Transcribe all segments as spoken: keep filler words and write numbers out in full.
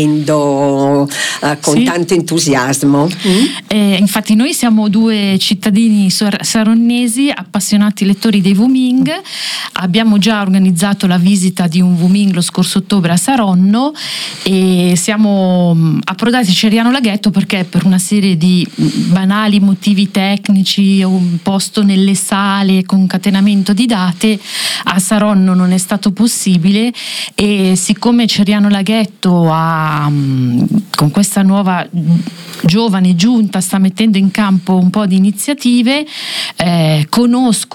Uh, con sì. tanto entusiasmo. Mm. Eh, infatti noi siamo due cittadini saronnesi appassionati lettori dei Wuming. Abbiamo già organizzato la visita di un Wuming lo scorso ottobre a Saronno e siamo approdati a Ceriano Laghetto perché per una serie di banali motivi tecnici, un posto nelle sale, concatenamento di date, a Saronno non è stato possibile e siccome Ceriano Laghetto ha con questa nuova giovane giunta sta mettendo in campo un po' di iniziative, eh, conosco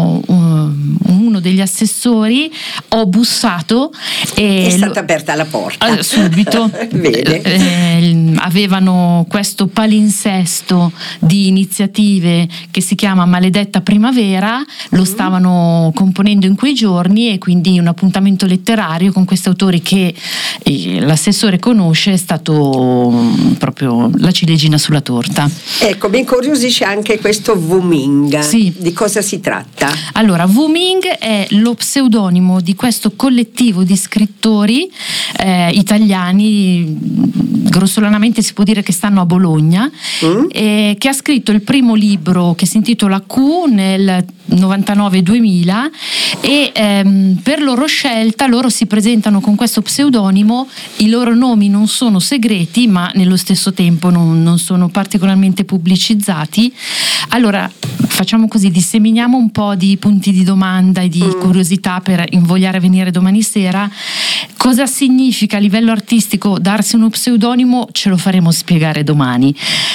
um, uno degli assessori, ho bussato e è stata lo, aperta la porta eh, subito Bene. Eh, avevano questo palinsesto di iniziative che si chiama Maledetta Primavera, lo stavano componendo in quei giorni e quindi un appuntamento letterario con questi autori che eh, l'assessore conosce è stato um, proprio la ciliegina sulla torta. Ecco, mi incuriosisce anche questo Wuming. Sì. Di cosa si tratta? Allora, Wuming è lo pseudonimo di questo collettivo di scrittori eh, italiani, grossolanamente si può dire che stanno a Bologna, mm. eh, che ha scritto il primo libro che si intitola Q nel novantanove duemila e ehm, per loro scelta loro si presentano con questo pseudonimo, i loro nomi non sono segreti ma nello stesso tempo non, non sono particolarmente pubblicizzati. Allora facciamo così, disseminiamo un po' di punti di domanda e di mm. curiosità per invogliare a venire domani sera. Cosa significa a livello artistico darsi uno pseudonimo? Ce lo faremo spiegare domani.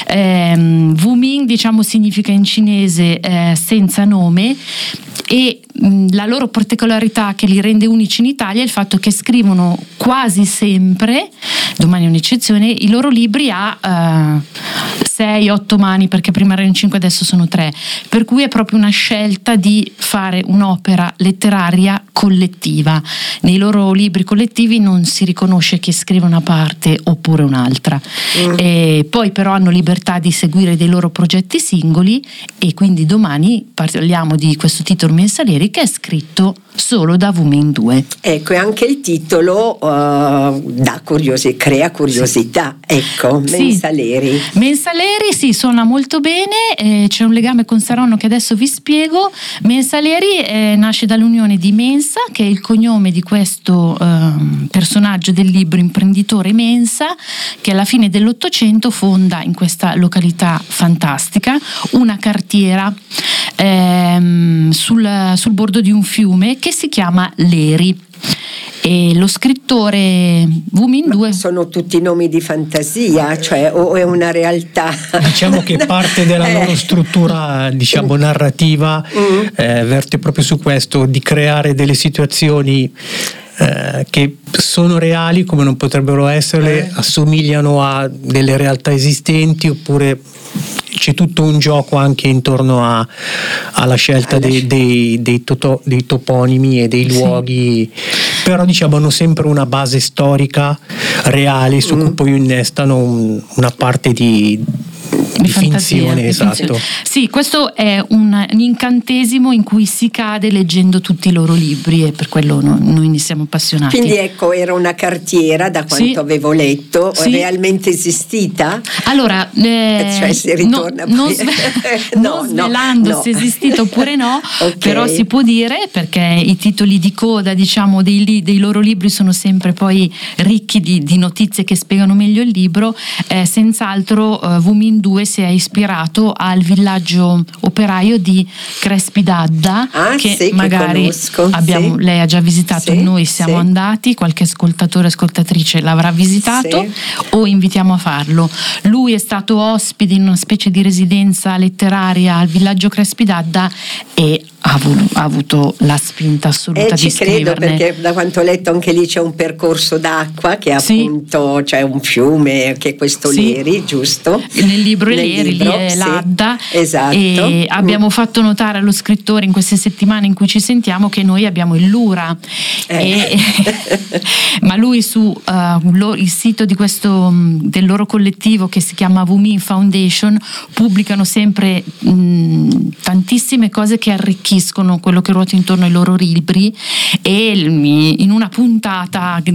ehm, Wuming diciamo significa in cinese eh, senza nome e mh, la loro particolarità che li rende unici in Italia è il fatto che scrivono quasi sempre, domani è un'eccezione, i loro libri a sei otto mani, perché prima erano cinque, adesso sono tre, per cui è proprio una scelta di fare un'opera letteraria collettiva. Nei loro libri collettivi non si riconosce chi scrive una parte oppure un'altra, mm. e poi però hanno libertà di seguire dei loro progetti singoli e quindi domani parliamo di questo titolo Mensalieri che è scritto solo da Wuming due. Ecco, e anche il titolo uh, dà curiosi- crea curiosità, sì. Ecco, Mensalieri. Sì. Mensalieri sì, suona molto bene, eh, c'è un legame con Saronno che adesso vi spiego. Mensalieri eh, nasce dall'unione di Mensa, che è il cognome di questo eh, personaggio del libro, imprenditore Mensa, che alla fine dell'Ottocento fonda in questa località fantastica una cartiera ehm, sul, sul bordo di un fiume che si chiama Leri. E lo scrittore Wuming due sono tutti nomi di fantasia, cioè o è una realtà? Diciamo che parte della eh. loro struttura, diciamo, narrativa mm. eh, verte proprio su questo, di creare delle situazioni eh, che sono reali come non potrebbero essere, eh. assomigliano a delle realtà esistenti, oppure c'è tutto un gioco anche intorno a, alla scelta dei, dei, dei, toto, dei toponimi e dei luoghi, sì. Però diciamo hanno sempre una base storica reale su mm. cui poi innestano un, una parte di di, di finzione, esatto. Finzione. Sì, questo è un, un incantesimo in cui si cade leggendo tutti i loro libri e per quello no, noi ne siamo appassionati. Quindi ecco, era una cartiera, da quanto sì. avevo letto, sì. realmente esistita? Allora, eh, cioè si ritorna no, non, sve- no, non svelando no, no. se è esistita oppure no, okay. Però si può dire, perché i titoli di coda, diciamo, dei, li- dei loro libri sono sempre poi ricchi di, di notizie che spiegano meglio il libro. Eh, senz'altro uh, Wuming due si è ispirato al villaggio operaio di Crespi d'Adda, ah, che sì, magari che abbiamo, sì. lei ha già visitato, sì, noi siamo sì. andati, qualche ascoltatore ascoltatrice l'avrà visitato sì. o invitiamo a farlo. Lui è stato ospite in una specie di residenza letteraria al villaggio Crespi d'Adda e ha, avuto, ha avuto la spinta assoluta eh, di scriverne. Ci credo, perché da quanto ho letto anche lì c'è un percorso d'acqua che sì. appunto c'è un fiume che è questo sì. Leri, giusto? Nel libro è Leri, libro, lì è sì. l'Adda, esatto. E mm. abbiamo fatto notare allo scrittore in queste settimane in cui ci sentiamo che noi abbiamo il Lura eh. e, ma lui su uh, lo, il sito di questo del loro collettivo che si chiama Wuming Foundation pubblicano sempre mh, tantissime cose che arricchiscono quello che ruota intorno ai loro libri, e in una puntata